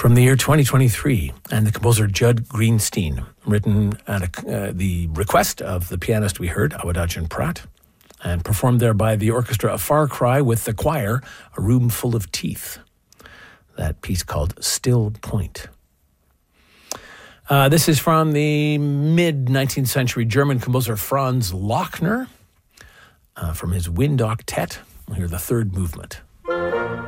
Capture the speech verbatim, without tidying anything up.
from the year twenty twenty-three, and the composer Judd Greenstein, written at a, uh, the request of the pianist we heard, Awadagin Pratt, and performed there by the orchestra of Far Cry with the choir, A Room Full of Teeth. That piece called Still Point. Uh, this is from the mid-nineteenth century German composer Franz Lochner, uh, from his Wind Octet. We'll hear the third movement.